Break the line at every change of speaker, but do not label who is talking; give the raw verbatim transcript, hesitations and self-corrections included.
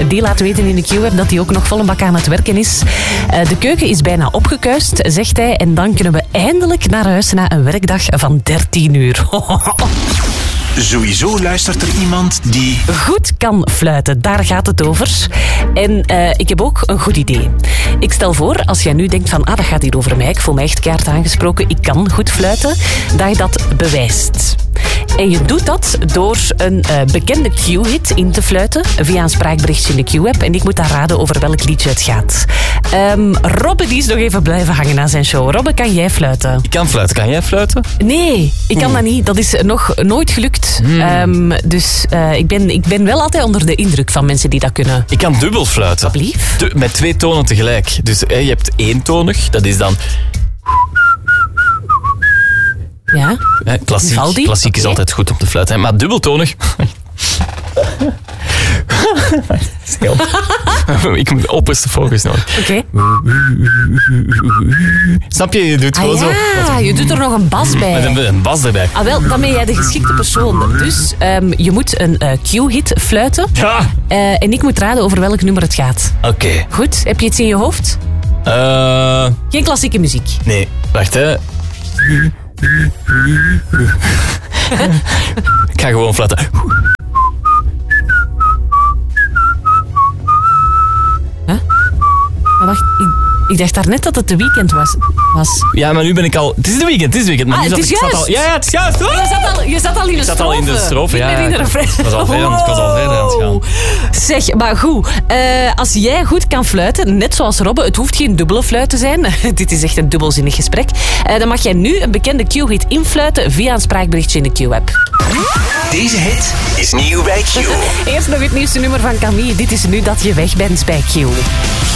die laat weten in de Q-app dat hij ook nog volle bak aan het werken is. Uh, de keuken is bijna opgekuist, zegt hij. En dan kunnen we eindelijk naar huis na een werkdag van dertien uur.
Sowieso luistert er iemand die
goed kan fluiten, daar gaat het over. En uh, ik heb ook een goed idee. Ik stel voor, als jij nu denkt van, ah, dat gaat hier over mij, ik voel me echt keihard aangesproken, ik kan goed fluiten, dat je dat bewijst. En je doet dat door een uh, bekende Q-hit in te fluiten via een spraakberichtje in de Q-app. En ik moet dan raden over welk liedje het gaat. Um, Robbe die is nog even blijven hangen na zijn show. Robbe, kan jij fluiten?
Ik kan fluiten. Kan jij fluiten?
Nee, ik kan Oeh. dat niet. Dat is nog nooit gelukt. Hmm. Um, dus uh, ik, ben, ik ben wel altijd onder de indruk van mensen die dat kunnen.
Ik kan dubbel fluiten.
Alsjeblieft.
Du- met twee tonen tegelijk. Dus eh, je hebt eentonig, dat is dan...
Ja.
Eh, klassiek klassiek okay. is altijd goed om te fluiten. Maar dubbeltonig... Ik moet de opperste focus nodig.
Oké.
Snap je? Je doet gewoon
ah, ja, zo. Je doet er nog een bas bij.
Met een, een bas erbij.
Ah, wel, dan ben jij de geschikte persoon. Dus um, je moet een uh, Q-hit fluiten.
Ja.
Uh, en ik moet raden over welk nummer het gaat.
Oké. Okay.
Goed, heb je iets in je hoofd?
Uh...
Geen klassieke muziek.
Nee, wacht hè. Ik ga gewoon fluiten.
Huh? Maar wacht, ik, ik dacht daarnet dat het de Weeknd was. was.
Ja, maar nu ben ik al... Het is de Weeknd, het is de Weeknd. Maar
ah,
nu
het
zat,
is
ik,
juist.
zat al, ja, ja, het is juist. Oh!
Je, zat al, je zat al in de strofe.
Ik zat al in de strofe, ja.
In de refrein.
Ik was al verder aan, was al verder aan het gaan.
Zeg, maar goed. Uh, als jij goed kan fluiten, net zoals Robbe, het hoeft geen dubbele fluit te zijn. Dit is echt een dubbelzinnig gesprek. Uh, dan mag jij nu een bekende Q-hit influiten via een spraakberichtje in de Q-app.
Deze hit is nieuw bij Q.
Eerst nog het nieuwste nummer van Camille. Dit is Nu dat je weg bent bij Q.